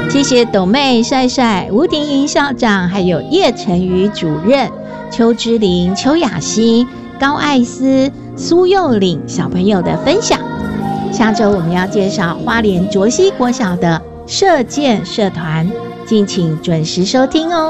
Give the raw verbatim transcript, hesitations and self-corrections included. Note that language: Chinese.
谢谢斗妹、帅帅、吴婷莹校长，还有叶晨瑜主任、邱之琳、邱雅欣、高艾斯、苏幼岭小朋友的分享。下周我们要介绍花莲卓溪国小的射箭社团，敬请准时收听哦。